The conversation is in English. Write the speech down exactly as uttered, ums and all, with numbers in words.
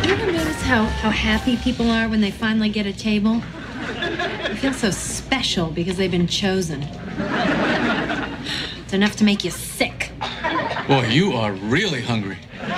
You ever notice how, how happy people are when they finally get a table? They feel so special because they've been chosen. It's enough to make you sick. Boy, you are really hungry.